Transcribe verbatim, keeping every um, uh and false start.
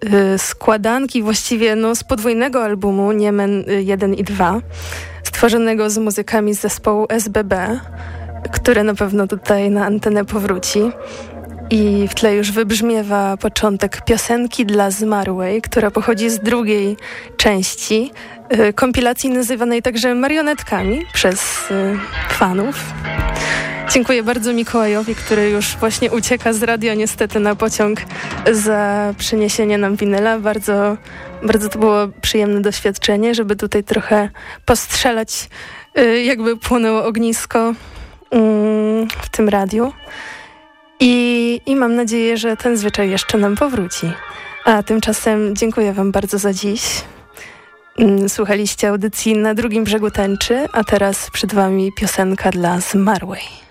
y, składanki właściwie no, z podwójnego albumu Niemen jeden i dwa, stworzonego z muzykami z zespołu S B B, który na pewno tutaj na antenę powróci. I w tle już wybrzmiewa początek piosenki dla zmarłej, która pochodzi z drugiej części y, kompilacji nazywanej także Marionetkami przez y, fanów. Dziękuję bardzo Mikołajowi, który już właśnie ucieka z radia niestety na pociąg, za przyniesienie nam winyla. Bardzo, bardzo to było przyjemne doświadczenie, żeby tutaj trochę postrzelać, y, jakby płonęło ognisko y, w tym radiu. I, I mam nadzieję, że ten zwyczaj jeszcze nam powróci. A tymczasem dziękuję wam bardzo za dziś. Słuchaliście audycji Na drugim brzegu tęczy, a teraz przed wami piosenka dla zmarłej.